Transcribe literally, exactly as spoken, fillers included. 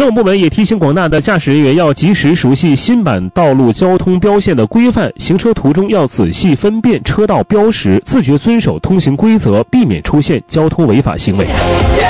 交通部门也提醒广大的驾驶人员要及时熟悉新版道路交通标线的规范，行车途中要仔细分辨车道标识，自觉遵守通行规则，避免出现交通违法行为。